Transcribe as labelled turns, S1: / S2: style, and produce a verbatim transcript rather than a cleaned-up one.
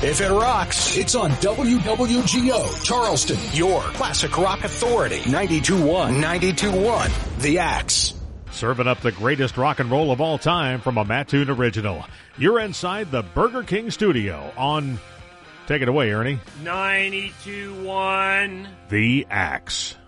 S1: If it rocks, it's on W W G O, Charleston, your classic rock authority. ninety-two point one. ninety-two point one. The Axe.
S2: Serving up the greatest rock and roll of all time from a Mattoon original. You're inside the Burger King studio on... Take it away, Ernie.
S3: ninety-two point one.
S2: The Axe.